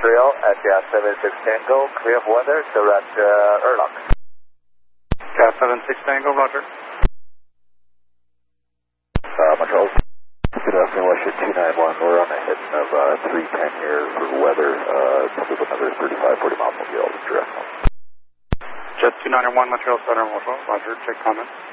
Montreal at gas 76 Tango, clear of weather, direct Urlock. Gas 76 Tango, roger. Montreal. Good afternoon, Westjet 291. We're on a heading of 310 here for weather. With another 35-40 miles from the directional. Jet 291, Montreal Southern Montreal, roger, check comments.